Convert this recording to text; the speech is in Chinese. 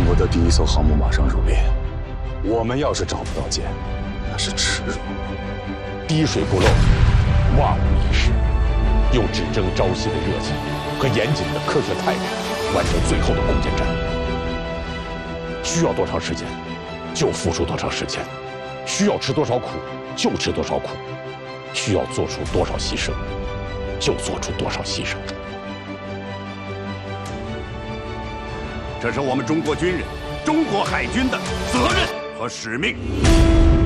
中国的第一艘航母马上入列，我们要是找不到舰，那是耻辱。 滴水不漏，万无一失，用只争朝夕的热情和严谨的科学态度，完成最后的攻坚战。需要多长时间，就付出多长时间；需要吃多少苦，就吃多少苦；需要做出多少牺牲，就做出多少牺牲。 这是我们中国军人、中国海军的责任和使命。